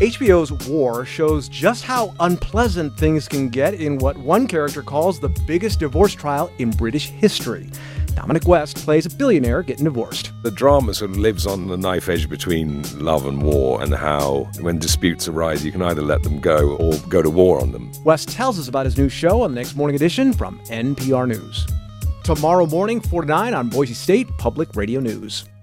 HBO's War shows just how unpleasant things can get in what one character calls the biggest divorce trial in British history. Dominic West plays a billionaire getting divorced. The drama sort of lives on the knife edge between love and war, and how when disputes arise, you can either let them go or go to war on them. West tells us about his new show on the Next Morning Edition from NPR News. Tomorrow morning, 4 to 9 on Boise State Public Radio News.